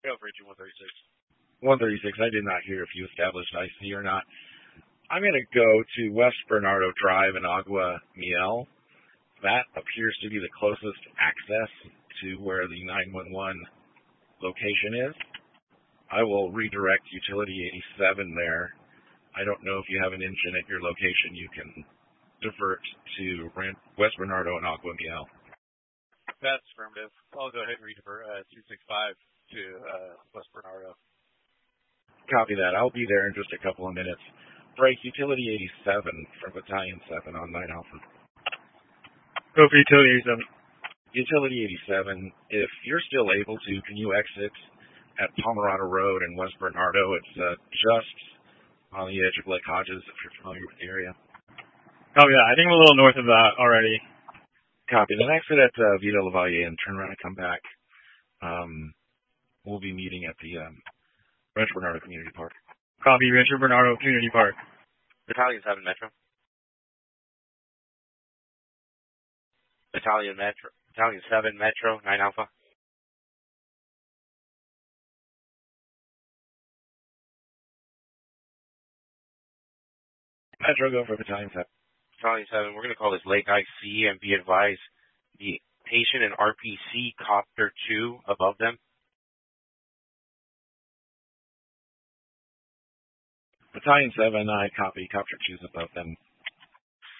Go for Agent 136. 136, I did not hear if you established IC or not. I'm going to go to West Bernardo Drive in Agua Miel. That appears to be the closest access to where the 911 location is. I will redirect Utility 87 there. I don't know if you have an engine at your location. You can divert to West Bernardo and Agua Miel. That's affirmative. I'll go ahead and redivert 265 to West Bernardo. Copy that. I'll be there in just a couple of minutes. Break Utility 87 from Battalion 7 on 9 Alpha. Go for Utility 87. Utility 87, if you're still able to, can you exit at Pomerado Road in West Bernardo? It's just on the edge of Lake Hodges, if you're familiar with the area. Copy that. I think I'm a little north of that already. Copy. Then exit at Vita Lavalle and turn around and come back. We'll be meeting at the Rancho Bernardo Community Park. Copy, Rancho Bernardo Community Park. Battalion 7 Metro. Battalion 7 Metro, 9 Alpha. Metro, go for Battalion 7. Battalion 7, we're going to call this Lake IC and be advised the patient and RPC Copter 2 above them. Battalion 7, I copy. Copter 2's above them.